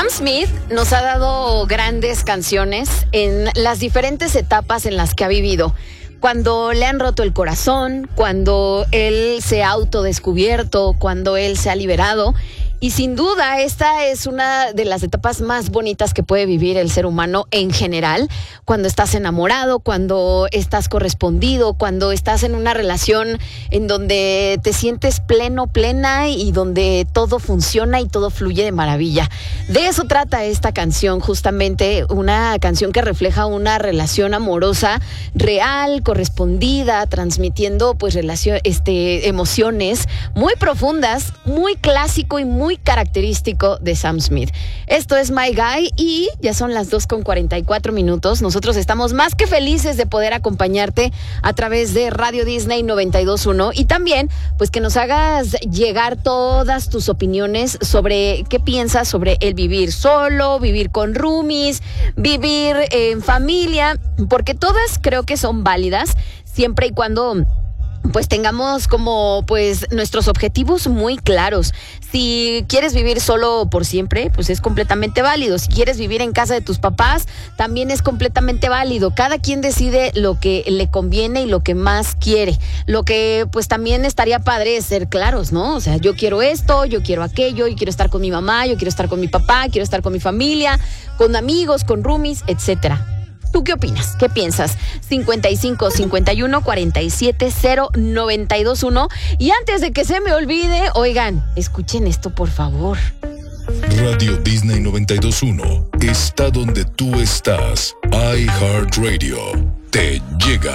Smith nos ha dado grandes canciones en las diferentes etapas en las que ha vivido. Cuando le han roto el corazón, cuando él se ha autodescubierto, cuando él se ha liberado. Y sin duda, esta es una de las etapas más bonitas que puede vivir el ser humano en general. Cuando estás enamorado, cuando estás correspondido, cuando estás en una relación en donde te sientes pleno, plena y donde todo funciona y todo fluye de maravilla. De eso trata esta canción, justamente una canción que refleja una relación amorosa real, correspondida, transmitiendo pues emociones muy profundas, muy clásico y muy característico de Sam Smith. Esto es My Guy y ya son las 2:44. Nosotros estamos más que felices de poder acompañarte a través de Radio Disney 92.1 y también pues que nos hagas llegar todas tus opiniones sobre qué piensas sobre el vivir solo, vivir con roomies, vivir en familia, porque todas creo que son válidas siempre y cuando pues tengamos como pues nuestros objetivos muy claros. Si quieres vivir solo por siempre, pues es completamente válido. Si quieres vivir en casa de tus papás, también es completamente válido. Cada quien decide lo que le conviene y lo que más quiere. Lo que pues también estaría padre es ser claros, ¿no? O sea, yo quiero esto, yo quiero aquello, yo quiero estar con mi mamá, yo quiero estar con mi papá, quiero estar con mi familia, con amigos, con roomies, etcétera. ¿Tú qué opinas? ¿Qué piensas? 55 51 47 0 92.1. Y antes de que se me olvide, oigan, escuchen esto, por favor. Radio Disney 92.1 está donde tú estás. iHeartRadio te llega.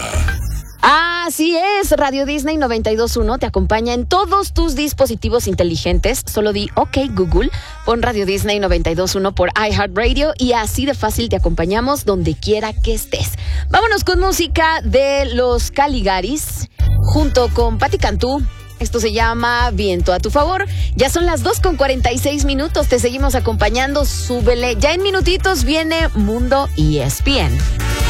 Así es, Radio Disney 92.1 te acompaña en todos tus dispositivos inteligentes. Solo di OK Google, pon Radio Disney 92.1 por iHeartRadio y así de fácil te acompañamos donde quiera que estés. Vámonos con música de los Caligaris junto con Patti Cantú. Esto se llama Viento a tu favor. Ya son las 2:46. Te seguimos acompañando. Súbele. Ya en minutitos viene Mundo ESPN.